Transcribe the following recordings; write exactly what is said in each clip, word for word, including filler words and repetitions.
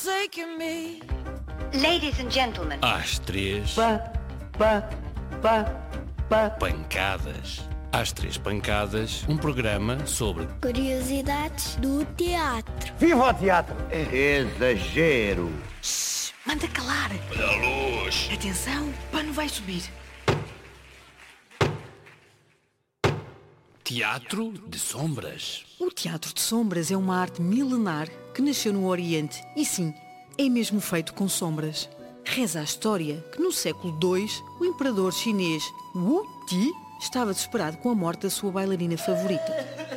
Ladies and gentlemen. Às três. Pá, pá, pá, pá. Pancadas. Às três pancadas, um programa sobre curiosidades do teatro. Viva o teatro! Exagero! Shhh, manda calar! Olha a luz! Atenção, o pano vai subir. Teatro de sombras. O teatro de sombras é uma arte milenar que nasceu no Oriente e sim, é mesmo feito com sombras. Reza a história que no século dois o imperador chinês Wu Ti estava desesperado com a morte da sua bailarina favorita.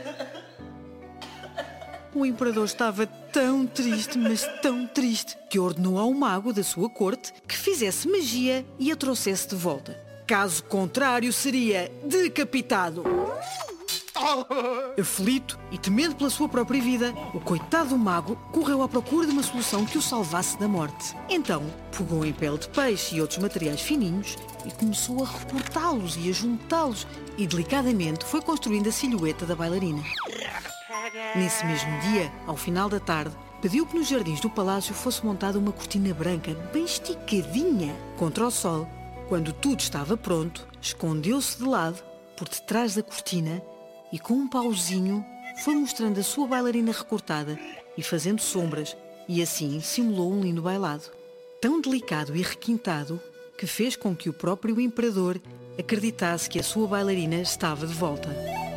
O imperador estava tão triste, mas tão triste, que ordenou ao mago da sua corte que fizesse magia e a trouxesse de volta. Caso contrário, seria decapitado. Aflito e temendo pela sua própria vida, o coitado do mago correu à procura de uma solução que o salvasse da morte. Então, pegou em pele de peixe e outros materiais fininhos e começou a recortá-los e a juntá-los e delicadamente foi construindo a silhueta da bailarina. Nesse mesmo dia, ao final da tarde, pediu que nos jardins do palácio fosse montada uma cortina branca bem esticadinha contra o sol. Quando tudo estava pronto, escondeu-se de lado, por detrás da cortina, e com um pauzinho foi mostrando a sua bailarina recortada e fazendo sombras, e assim simulou um lindo bailado. Tão delicado e requintado que fez com que o próprio imperador acreditasse que a sua bailarina estava de volta.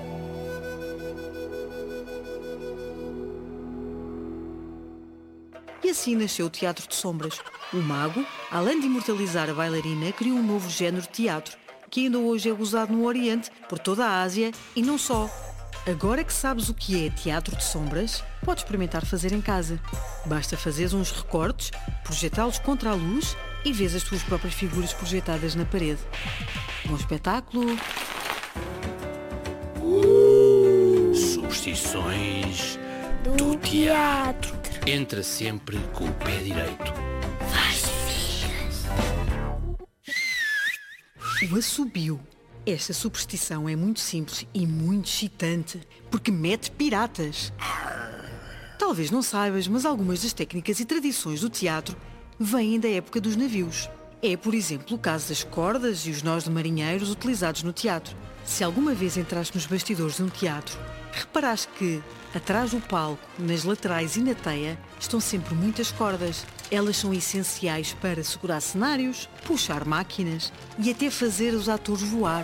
E assim nasceu o teatro de sombras. O mago, além de imortalizar a bailarina, criou um novo género de teatro, que ainda hoje é usado no Oriente, por toda a Ásia e não só. Agora que sabes o que é teatro de sombras, podes experimentar fazer em casa. Basta fazeres uns recortes, projetá-los contra a luz e vês as tuas próprias figuras projetadas na parede. Bom espetáculo! Uh, superstições Do, do teatro. teatro. Entra sempre com o pé direito. O assobio. Esta superstição é muito simples e muito excitante, porque mete piratas. Talvez não saibas, mas algumas das técnicas e tradições do teatro vêm da época dos navios. É, por exemplo, o caso das cordas e os nós de marinheiros utilizados no teatro. Se alguma vez entraste nos bastidores de um teatro, reparaste que, atrás do palco, nas laterais e na teia, estão sempre muitas cordas. Elas são essenciais para segurar cenários, puxar máquinas e até fazer os atores voar.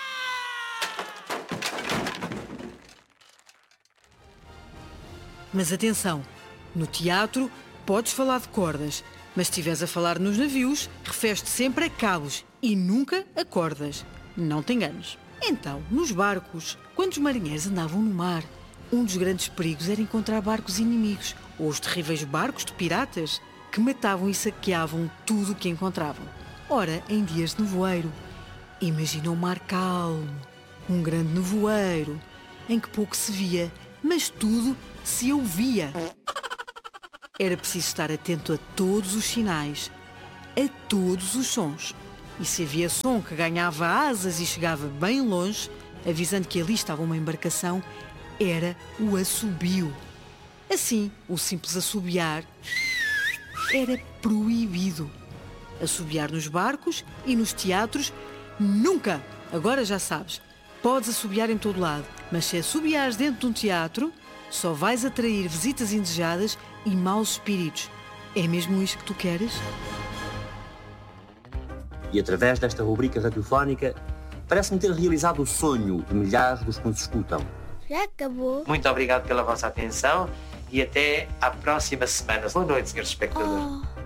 Mas atenção, no teatro podes falar de cordas, mas se estiveres a falar nos navios, referes-te sempre a cabos e nunca a cordas. Não te enganes. Então, nos barcos, quando os marinheiros andavam no mar, um dos grandes perigos era encontrar barcos inimigos ou os terríveis barcos de piratas que matavam e saqueavam tudo o que encontravam. Ora, em dias de nevoeiro, imagina um mar calmo, um grande nevoeiro, em que pouco se via, mas tudo se ouvia. Era preciso estar atento a todos os sinais, a todos os sons. E se havia som que ganhava asas e chegava bem longe, avisando que ali estava uma embarcação, era o assobio. Assim, o simples assobiar era proibido. Assobiar nos barcos e nos teatros, nunca! Agora já sabes, podes assobiar em todo lado, mas se assobiares dentro de um teatro, só vais atrair visitas indesejadas e maus espíritos. É mesmo isto que tu queres? E através desta rubrica radiofónica, parece-me ter realizado o sonho de milhares dos que nos escutam. Já acabou? Muito obrigado pela vossa atenção e até à próxima semana. Boa noite, senhores espectadores. Oh.